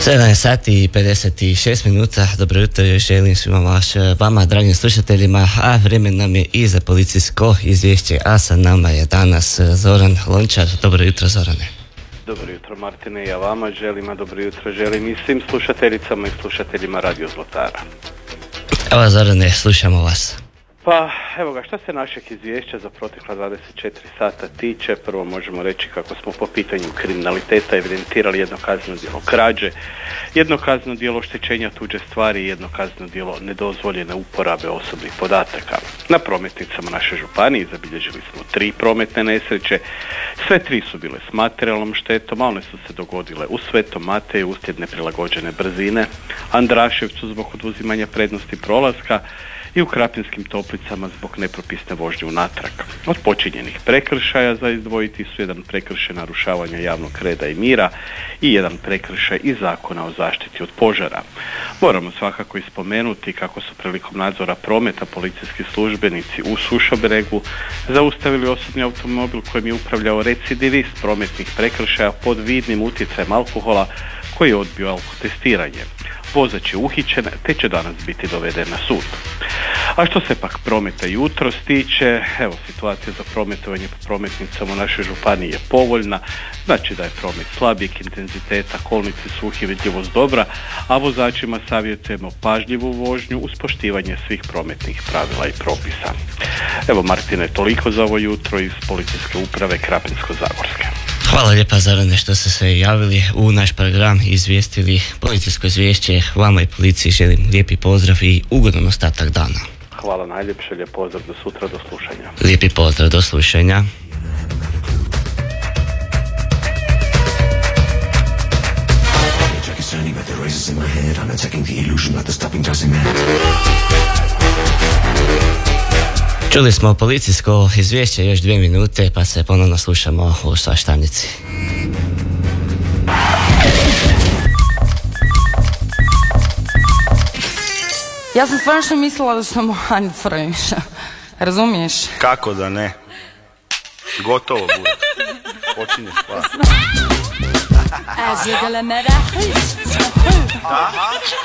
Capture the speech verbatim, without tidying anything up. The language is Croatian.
sedam sati i pedeset šest minuta, dobro jutro, još želim svima vaš, vama, dragim slušateljima, a vrijeme nam je i za policijsko izvješće, a sa nama je danas Zoran Lončar. Dobro jutro, Zorane. Dobro jutro, Martine, ja vama želim, a dobro jutro želim i svim slušateljicama i slušateljima Radio Zlotara. Evo, Zorane, slušamo vas. Pa, evo ga, što se našeg izvješća za protekla dvadeset četiri sata tiče, prvo možemo reći kako smo po pitanju kriminaliteta evidentirali jedno kazneno djelo krađe, jedno kazneno djelo oštećenja tuđe stvari i jedno kazneno djelo nedozvoljene uporabe osobnih podataka. Na prometnicama naše županije zabilježili smo tri prometne nesreće, sve tri su bile s materijalnom štetom, a one su se dogodile u Svetom Mateju uslijed neprilagođene brzine, Andraševcu zbog oduzimanja prednosti prolaska i u Krapinskim Toplicama zbog nepropisne vožnje unatrag. Od počinjenih prekršaja za izdvojiti su jedan prekršaj narušavanja javnog reda i mira i jedan prekršaj iz Zakona o zaštiti od požara. Moramo svakako ispomenuti kako su prilikom nadzora prometa policijski službenici u Sušobregu zaustavili osobni automobil kojim je upravljao recidivist prometnih prekršaja pod vidnim utjecajem alkohola koji je odbio alkotestiranje. Vozač je uhićen te će danas biti doveden na sud. A što se pak prometa jutros tiče, evo, situacija za prometovanje po prometnicama u našoj županiji je povoljna, znači da je promet slabijeg intenziteta, kolnici su i vidljivost dobra, a vozačima savjetujemo pažljivu vožnju uz poštivanje svih prometnih pravila i propisa. Evo, Martine, toliko za ovo jutro iz Policijske uprave Krapinsko-zagorske. Hvala lijepa, Zorane, što ste se javili u naš program i izvijestili policijsko izvješće. Vama i policiji želim lijepi pozdrav i ugodan ostatak dana. Hvala najljepše, lijep pozdrav, do sutra, do slušanja. Lijepi pozdrav, do slušanja. Čuli smo policijsko izvješće, još dvije minute pa se ponovno slušamo u Saštanici. Ja sam stvarno mislila da sam Anit Frojniša. Razumiješ? Kako da ne? Gotovo bude. Počinje stvar.